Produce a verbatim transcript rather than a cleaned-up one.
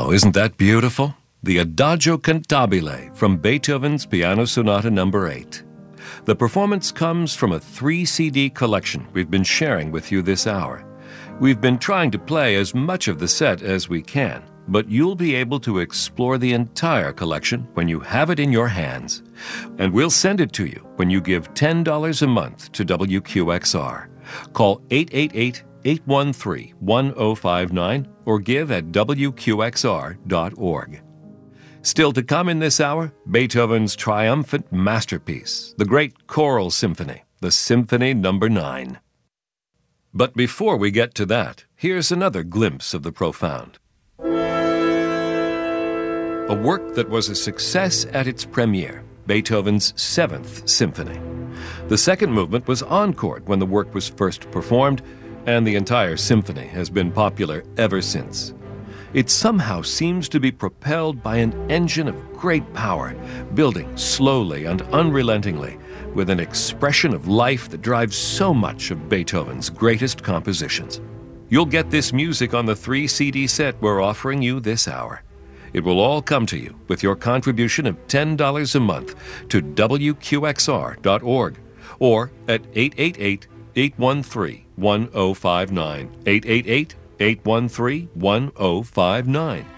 Wow, isn't that beautiful? The Adagio Cantabile from Beethoven's Piano Sonata number eight. The performance comes from a three C D collection we've been sharing with you this hour. We've been trying to play as much of the set as we can, but you'll be able to explore the entire collection when you have it in your hands. And we'll send it to you when you give ten dollars a month to W Q X R. Call eight eight eight, eight one three, one zero five nine or give at W Q X R dot org. Still to come in this hour, Beethoven's triumphant masterpiece, the Great Choral Symphony, the Symphony number nine. But before we get to that, here's another glimpse of the profound. A work that was a success at its premiere, Beethoven's Seventh Symphony. The second movement was encored when the work was first performed, and the entire symphony has been popular ever since. It somehow seems to be propelled by an engine of great power, building slowly and unrelentingly, with an expression of life that drives so much of Beethoven's greatest compositions. You'll get this music on the three C D set we're offering you this hour. It will all come to you with your contribution of ten dollars a month to W Q X R dot org or at eight eight eight, eight one three, one zero five nine, eight eight eight, eight one three, one zero five nine.